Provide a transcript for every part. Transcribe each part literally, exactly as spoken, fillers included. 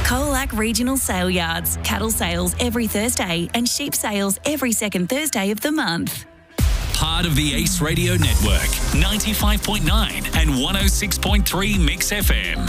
Colac Regional Sale Yards. Cattle sales every Thursday and sheep sales every second Thursday of the month. Part of the Ace Radio Network, ninety-five point nine and one oh six point three Mix F M.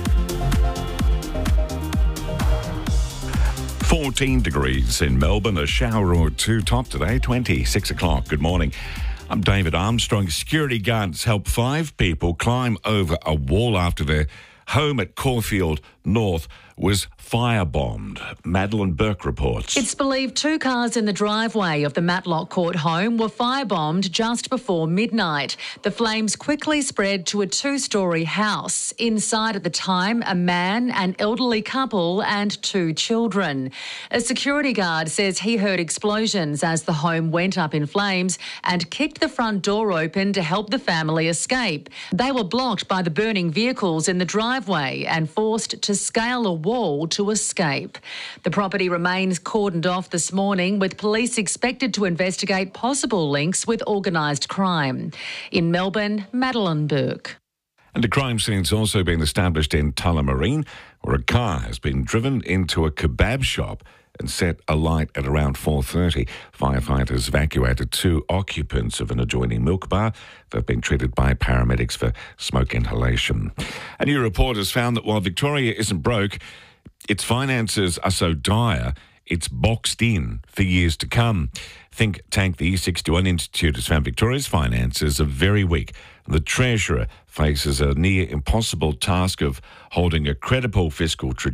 fourteen degrees in Melbourne, a shower or two top today, twenty-six o'clock. Good morning. I'm David Armstrong. Security guards help five people climb over a wall after their home at Caulfield North was firebombed. Madeline Burke reports. It's believed two cars in the driveway of the Matlock Court home were firebombed just before midnight. The flames quickly spread to a two-storey house. Inside at the time, a man, an elderly couple and two children. A security guard says he heard explosions as the home went up in flames and kicked the front door open to help the family escape. They were blocked by the burning vehicles in the driveway and forced to scale a wall to escape. The property remains cordoned off this morning, with police expected to investigate possible links with organised crime. In Melbourne, Madeline Burke. And a crime scene's also been established in Tullamarine, where a car has been driven into a kebab shop and set alight at around four thirty. Firefighters evacuated two occupants of an adjoining milk bar. They've been treated by paramedics for smoke inhalation. A new report has found that while Victoria isn't broke, its finances are so dire it's boxed in for years to come. Think tank the E sixty-one Institute has found Victoria's finances are very weak. The Treasurer faces a near impossible task of holding a credible fiscal trajectory